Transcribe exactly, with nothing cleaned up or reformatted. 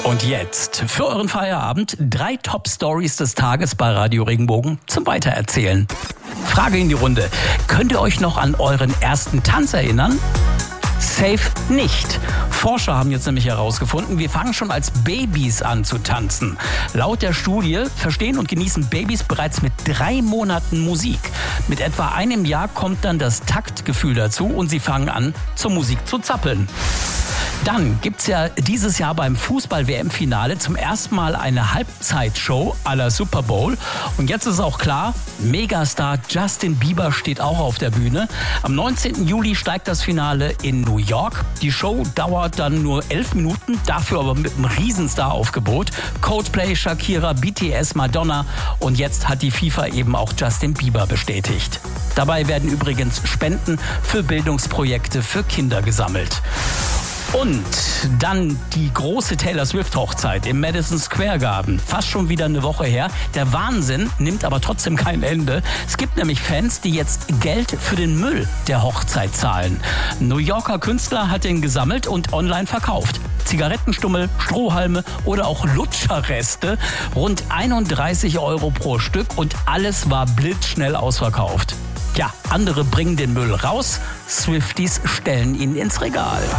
Und jetzt für euren Feierabend drei Top-Stories des Tages bei Radio Regenbogen zum Weitererzählen. Frage in die Runde. Könnt ihr euch noch an euren ersten Tanz erinnern? Safe nicht. Forscher haben jetzt nämlich herausgefunden, wir fangen schon als Babys an zu tanzen. Laut der Studie verstehen und genießen Babys bereits mit drei Monaten Musik. Mit etwa einem Jahr kommt dann das Taktgefühl dazu und sie fangen an, zur Musik zu zappeln. Dann gibt's ja dieses Jahr beim Fußball-W M-Finale zum ersten Mal eine Halbzeitshow à la Super Bowl. Und jetzt ist auch klar, Megastar Justin Bieber steht auch auf der Bühne. Am neunzehnten Juli steigt das Finale in New York. Die Show dauert dann nur elf Minuten, dafür aber mit einem Riesenstar-Aufgebot. Coldplay, Shakira, B T S, Madonna und jetzt hat die FIFA eben auch Justin Bieber bestätigt. Dabei werden übrigens Spenden für Bildungsprojekte für Kinder gesammelt. Und dann die große Taylor Swift-Hochzeit im Madison Square Garden. Fast schon wieder eine Woche her. Der Wahnsinn nimmt aber trotzdem kein Ende. Es gibt nämlich Fans, die jetzt Geld für den Müll der Hochzeit zahlen. Ein New Yorker Künstler hat den gesammelt und online verkauft. Zigarettenstummel, Strohhalme oder auch Lutscherreste. Rund einunddreißig Euro pro Stück und alles war blitzschnell ausverkauft. Ja, andere bringen den Müll raus, Swifties stellen ihn ins Regal.